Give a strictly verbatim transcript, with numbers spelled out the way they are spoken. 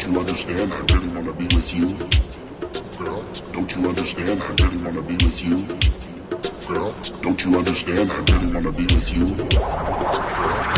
you understand? I really wanna be with you. Girl, don't you understand? I really wanna be with you. Girl, don't you understand? I really wanna be with you. Girl.